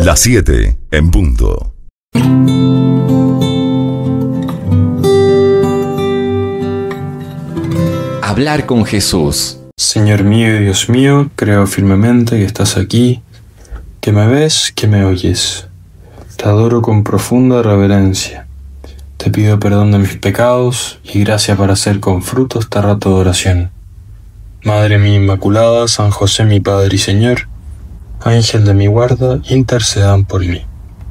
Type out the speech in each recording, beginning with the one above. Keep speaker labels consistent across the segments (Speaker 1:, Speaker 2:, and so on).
Speaker 1: Las 7 en punto.
Speaker 2: Hablar con Jesús.
Speaker 3: Señor mío y Dios mío, creo firmemente que estás aquí, que me ves, que me oyes. Te adoro con profunda reverencia. Te pido perdón de mis pecados y gracia para hacer con fruto este rato de oración. Madre mía Inmaculada, San José mi Padre y Señor, Ángel de mi guarda, intercedan por mí.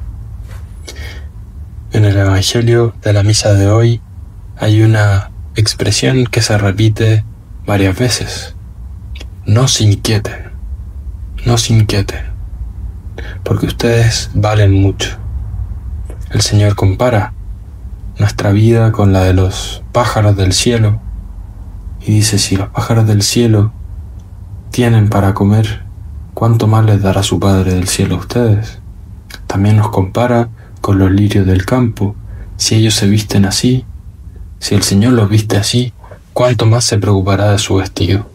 Speaker 3: En el Evangelio de la misa de hoy hay una expresión que se repite varias veces. No se inquieten, porque ustedes valen mucho. El Señor compara nuestra vida con la de los pájaros del cielo y dice, si los pájaros del cielo tienen para comer, ¿cuánto más les dará su Padre del cielo a ustedes? También nos compara con los lirios del campo. Si ellos se visten así, si el Señor los viste así, ¿cuánto más se preocupará de su vestido?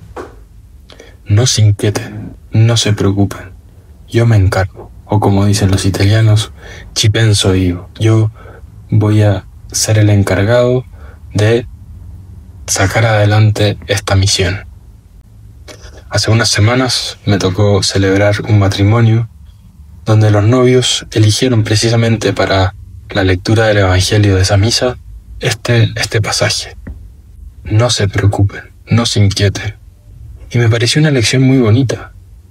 Speaker 3: No se inquieten, no se preocupen, yo me encargo. O como dicen los italianos, ci penso io. Yo voy a ser el encargado de sacar adelante esta misión. Hace unas semanas me tocó celebrar un matrimonio donde los novios eligieron precisamente para la lectura del Evangelio de esa misa este pasaje. No se preocupen, no se inquieten. Y me pareció una lección muy bonita,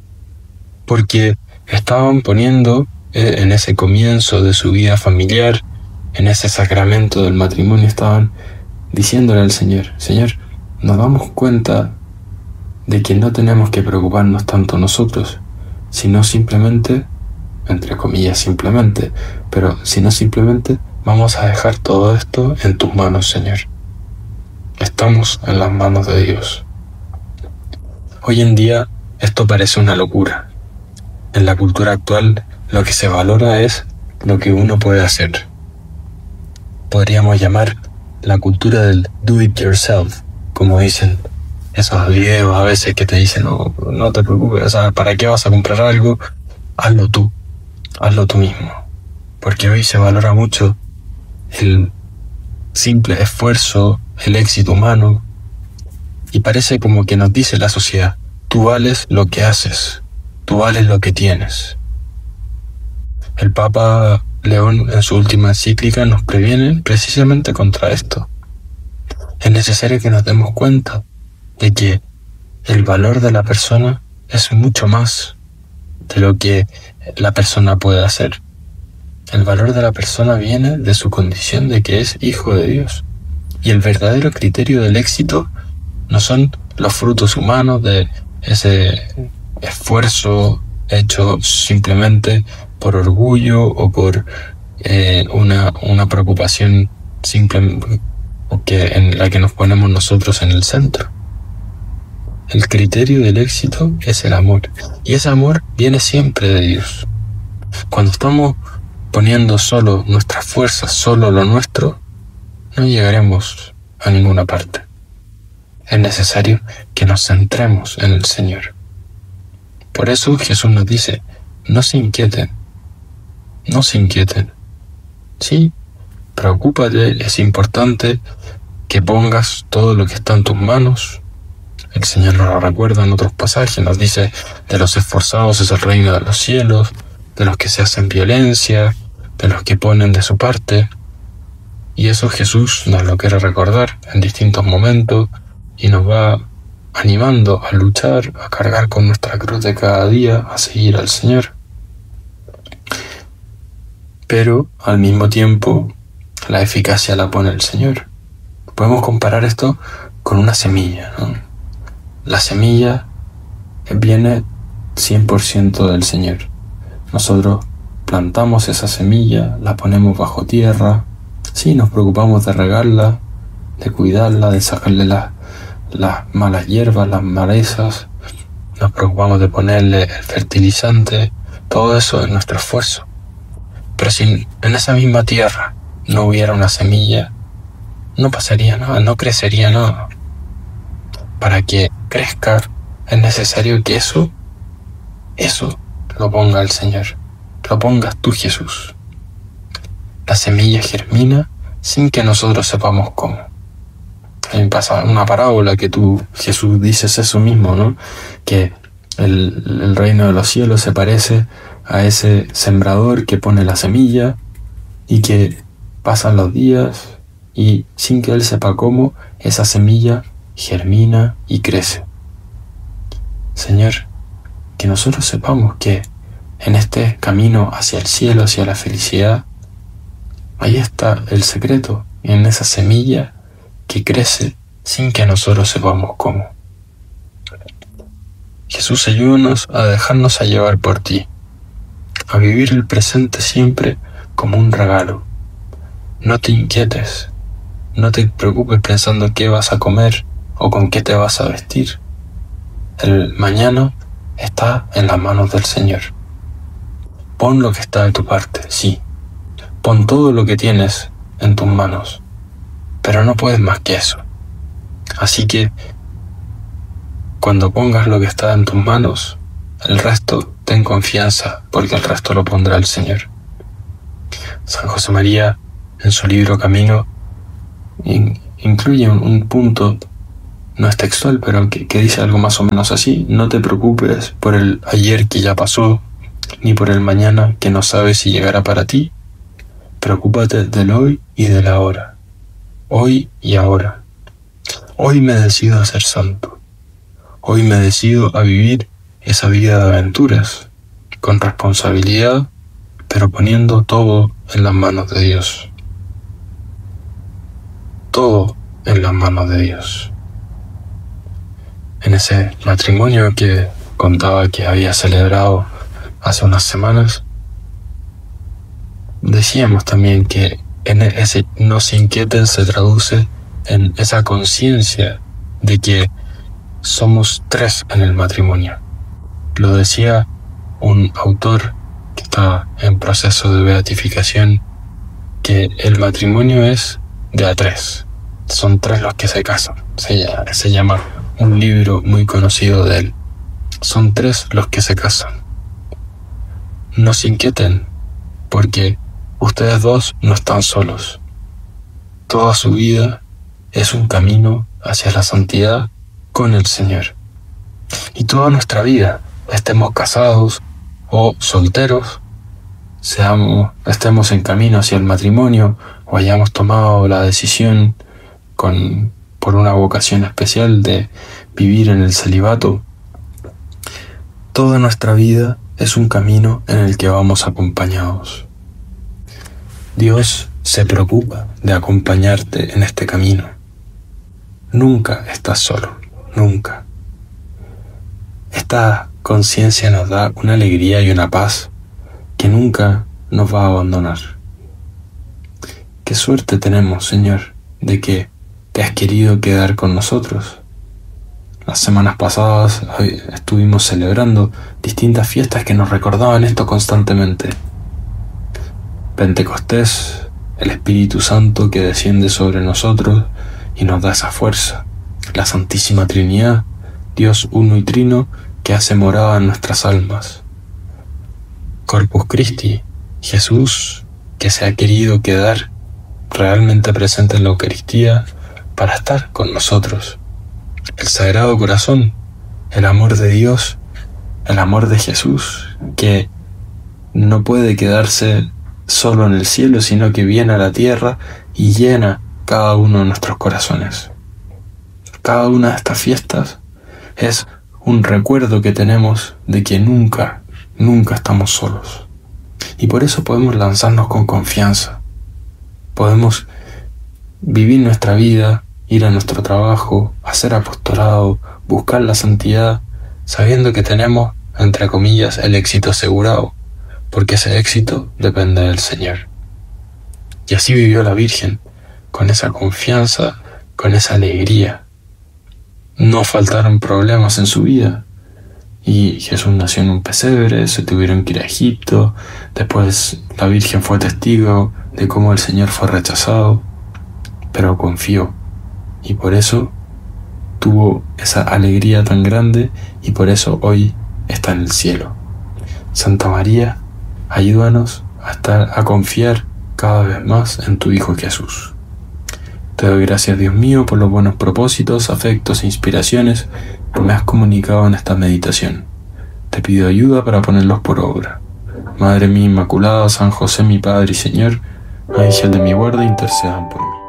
Speaker 3: porque estaban poniendo en ese comienzo de su vida familiar, en ese sacramento del matrimonio, estaban diciéndole al Señor, Señor, nos damos cuenta de que no tenemos que preocuparnos tanto nosotros, sino simplemente, entre comillas simplemente, pero sino simplemente vamos a dejar todo esto en tus manos, Señor. Estamos en las manos de Dios. Hoy en día esto parece una locura. En la cultura actual lo que se valora es lo que uno puede hacer. Podríamos llamar la cultura del do it yourself, como dicen esos videos a veces que te dicen no te preocupes, o sea, ¿para qué vas a comprar algo? Hazlo tú mismo. Porque hoy se valora mucho el simple esfuerzo, el éxito humano, y parece como que nos dice la sociedad, tú vales lo que haces, tú vales lo que tienes. El Papa León en su última encíclica nos previene precisamente contra esto. Es necesario que nos demos cuenta de que el valor de la persona es mucho más de lo que la persona puede hacer. El valor de la persona viene de su condición de que es hijo de Dios. Y el verdadero criterio del éxito no son los frutos humanos de ese esfuerzo hecho simplemente por orgullo o por una preocupación simple en la que nos ponemos nosotros en el centro. El criterio del éxito es el amor, y ese amor viene siempre de Dios. Cuando estamos poniendo solo nuestras fuerzas, solo lo nuestro, no llegaremos a ninguna parte. Es necesario que nos centremos en el Señor. Por eso Jesús nos dice, no se inquieten. Sí, preocúpate, es importante que pongas todo lo que está en tus manos. El Señor nos lo recuerda en otros pasajes, nos dice, de los esforzados es el reino de los cielos, de los que se hacen violencia, de los que ponen de su parte. Y eso Jesús nos lo quiere recordar en distintos momentos y nos va animando a luchar, a cargar con nuestra cruz de cada día, a seguir al Señor. Pero al mismo tiempo la eficacia la pone el Señor. Podemos comparar esto con una semilla, ¿no? La semilla viene 100% del Señor. Nosotros plantamos esa semilla, la ponemos bajo tierra, sí, nos preocupamos de regarla, de cuidarla, de sacarle las malas hierbas, las malezas, nos preocupamos de ponerle el fertilizante, todo eso es nuestro esfuerzo. Pero si en esa misma tierra no hubiera una semilla, no pasaría nada, no crecería nada. Para que crezca es necesario que eso lo ponga el Señor. lo pongas tú, Jesús. La semilla germina sin que nosotros sepamos cómo. A mí me pasa una parábola que tú, Jesús, dices eso mismo, ¿no? Que el reino de los cielos se parece a ese sembrador que pone la semilla y que pasan los días y sin que él sepa cómo, esa semilla germina y crece. Señor, que nosotros sepamos que en este camino hacia el cielo, hacia la felicidad, ahí está el secreto, en esa semilla que crece sin que nosotros sepamos cómo. Jesús, ayúdanos a dejarnos a llevar por ti, a vivir el presente siempre como un regalo. No te inquietes, no te preocupes pensando qué vas a comer o con qué te vas a vestir. El mañana está en las manos del Señor. Pon lo que está de tu parte, sí. Pon todo lo que tienes en tus manos, pero no puedes más que eso. Así que, cuando pongas lo que está en tus manos, el resto ten confianza, porque el resto lo pondrá el Señor. San José María, en su libro Camino, incluye un punto, no es textual, pero que dice algo más o menos así: no te preocupes por el ayer que ya pasó, ni por el mañana que no sabes si llegará para ti. Preocúpate del hoy y del ahora. Hoy y ahora. Hoy me decido a ser santo. Hoy me decido a vivir esa vida de aventuras, con responsabilidad, pero poniendo todo en las manos de Dios. Todo en las manos de Dios. En ese matrimonio que contaba que había celebrado hace unas semanas, decíamos también que en ese no se inquieten se traduce en esa conciencia de que somos tres en el matrimonio. Lo decía un autor que está en proceso de beatificación, que el matrimonio es de a tres. Son tres los que se casan. Se llama un libro muy conocido de él. Son tres los que se casan. No se inquieten, porque ustedes dos no están solos. Toda su vida es un camino hacia la santidad con el Señor. Y toda nuestra vida, estemos casados o solteros, estemos en camino hacia el matrimonio o hayamos tomado la decisión por una vocación especial de vivir en el celibato, toda nuestra vida es un camino en el que vamos acompañados. Dios se preocupa de acompañarte en este camino. Nunca estás solo, nunca. Esta conciencia nos da una alegría y una paz que nunca nos va a abandonar. Qué suerte tenemos, Señor, de que te has querido quedar con nosotros. Las semanas pasadas estuvimos celebrando distintas fiestas que nos recordaban esto constantemente. Pentecostés, el Espíritu Santo que desciende sobre nosotros y nos da esa fuerza. La Santísima Trinidad, Dios uno y trino, que hace morada en nuestras almas. Corpus Christi, Jesús, que se ha querido quedar realmente presente en la Eucaristía para estar con nosotros. El Sagrado Corazón, el amor de Dios, el amor de Jesús, que no puede quedarse solo en el cielo, sino que viene a la tierra y llena cada uno de nuestros corazones. Cada una de estas fiestas es un recuerdo que tenemos de que nunca estamos solos. Y por eso podemos lanzarnos con confianza. Podemos vivir nuestra vida, ir a nuestro trabajo, hacer apostolado, buscar la santidad, sabiendo que tenemos, entre comillas, el éxito asegurado, porque ese éxito depende del Señor. Y así vivió la Virgen, con esa confianza, con esa alegría. No faltaron problemas en su vida. Y Jesús nació en un pesebre, se tuvieron que ir a Egipto, después la Virgen fue testigo de cómo el Señor fue rechazado, pero confió, y por eso tuvo esa alegría tan grande, y por eso hoy está en el cielo. Santa María, Ayúdanos a confiar cada vez más en tu Hijo Jesús. Te doy gracias, Dios mío, por los buenos propósitos, afectos e inspiraciones que me has comunicado en esta meditación. Te pido ayuda para ponerlos por obra. Madre mía Inmaculada, San José mi Padre y Señor, ángel de mi guarda, intercedan por mí.